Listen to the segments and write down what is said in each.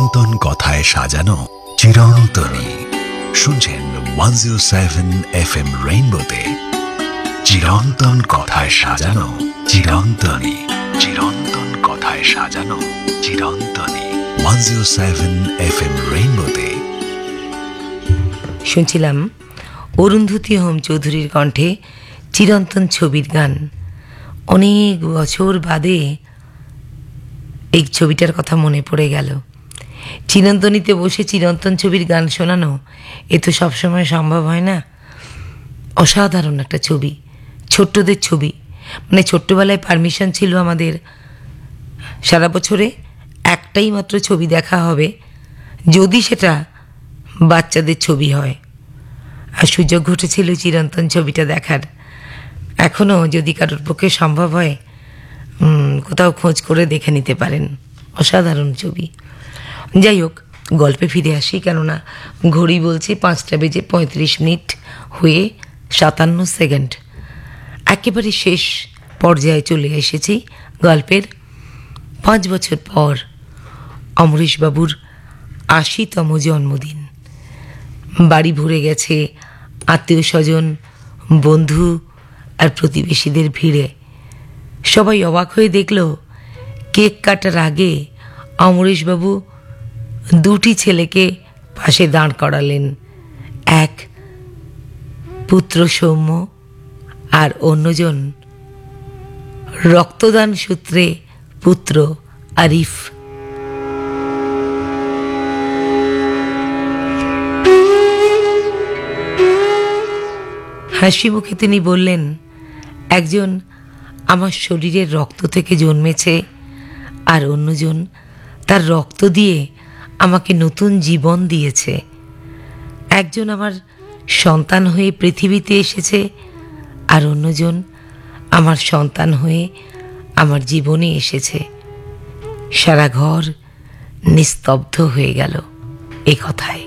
চিরন্তন কথায় সাজানো চিরন্তনী। শুনছেন 107 FM রেইনবোতে চিরন্তন কথায় সাজানো চিরন্তনী। চিরন্তন কথায় সাজানো চিরন্তনী। 107 FM রেইনবোতে শুনছিলাম অরুন্ধতী হোম চৌধুরীর কণ্ঠে চিরন্তন ছবির গান। অনেক বছর বাদে এই ছবিটার কথা মনে পড়ে গেল। চিরন্তনীতে বসে চিরন্তন ছবির গান শোনানো এ তো সবসময় সম্ভব হয় না। অসাধারণ একটা ছবি, ছোট্টদের ছবি। মানে ছোট্টবেলায় পারমিশন ছিল আমাদের সারা বছরে একটাই মাত্র ছবি দেখা হবে, যদি সেটা বাচ্চাদের ছবি হয়। আর সুযোগ ঘটেছিল চিরন্তন ছবিটা দেখার। এখনও যদি কারোর পক্ষে সম্ভব হয় কোথাও খোঁজ করে দেখে নিতে পারেন। অসাধারণ ছবি। যাই হোক, গল্পে ফিরে আসি, কেননা ঘড়ি বলছে 5:35 হয়ে 57 সেকেন্ড। একেবারে শেষ পর্যায়ে চলে এসেছি গল্পের। 5 বছর পর অমরেশবাবুর 80তম জন্মদিন। বাড়ি ভরে গেছে আত্মীয় স্বজন, বন্ধু আর প্রতিবেশীদের ভিড়ে। সবাই অবাক হয়ে দেখল কেক কাটার আগে অমরেশবাবু দুটি ছেলেকে পাশে দাঁড় করালেন। এক পুত্র সৌম্য আর অন্যজন রক্তদান সূত্রে পুত্র আরিফ। হাসি মুখে তিনি বললেন, একজন আমার শরীরের রক্ত থেকে জন্মেছে, আর অন্যজন তার রক্ত দিয়ে আমাকে নতুন জীবন দিয়েছে। একজন আমার সন্তান হয়ে পৃথিবীতে এসেছে, আর অন্যজন আমার সন্তান হয়ে আমার জীবনে এসেছে। সারা ঘর নিস্তব্ধ হয়ে গেল এই কথায়।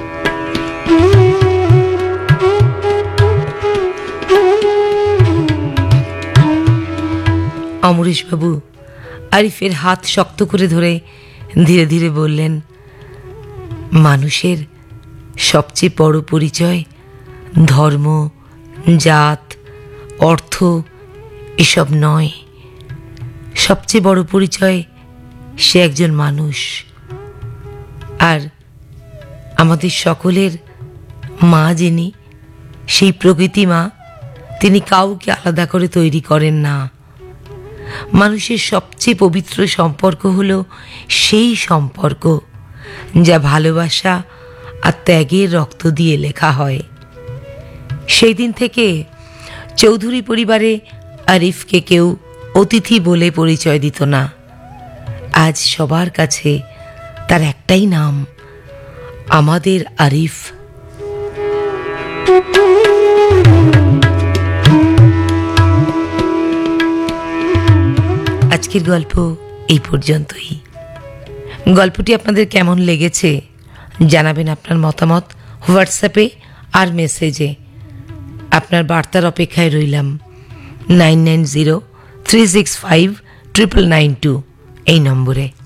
অমরেশবাবু আরিফের হাত শক্ত করে ধরে ধীরে ধীরে বললেন, মানুষের সবচেয়ে বড় পরিচয় ধর্ম, জাত, অর্থ এসব নয়। সবচেয়ে বড় পরিচয় সে একজন মানুষ। আর আমাদের সকলের মা যিনি, সেই প্রকৃতি মা, তিনি কাউকে আলাদা করে তৈরি করেন না। মানুষের সবচেয়ে পবিত্র সম্পর্ক হলো সেই সম্পর্ক যা ভালোবাসা আর ত্যাগের রক্ত দিয়ে লেখা হয়। সেই দিন থেকে চৌধুরী পরিবারে আরিফকে কেউ অতিথি বলে পরিচয় দিত না। আজ সবার কাছে তার একটাই নাম, আমাদের আরিফ। আজকের গল্প এই পর্যন্তই। গল্পটি আপনাদের কেমন লেগেছে জানাবেন আপনার মতামত হোয়াটসঅ্যাপে আর মেসেজে। আপনার বার্তার অপেক্ষায় রইলাম। 9903659992 এই নম্বরে।